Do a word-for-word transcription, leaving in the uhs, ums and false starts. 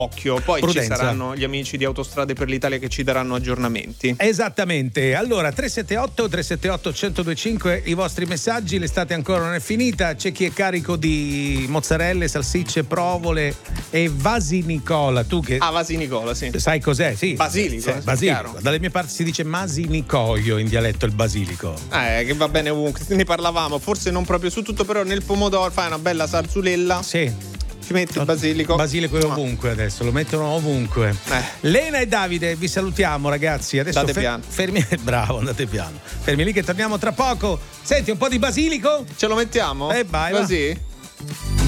occhio, poi Prudenza. ci saranno gli amici di Autostrade per l'Italia che ci daranno aggiornamenti. Esattamente. Allora tre sette otto tre sette otto uno zero due cinque i vostri messaggi, l'estate ancora non è finita, c'è chi è carico di mozzarelle, salsicce, provole e vasi Nicola. Tu che Ah, vasi Nicola, sì. sai cos'è? Sì. Basilico, Sì, eh, basilico. chiaro. Dalle mie parti si dice masinicoio in dialetto il basilico. Eh, che va bene ovunque, ne parlavamo, forse non proprio su tutto, però nel pomodoro fai una bella salsulella. Sì. Ci metti il basilico. Basilico è ovunque adesso, lo mettono ovunque. Eh. Lena e Davide, vi salutiamo ragazzi. Adesso Andate fer- piano. fermi, bravo, andate piano. Fermi lì che torniamo tra poco. Senti, un po' di basilico? Ce lo mettiamo? Eh, vai, va. Così?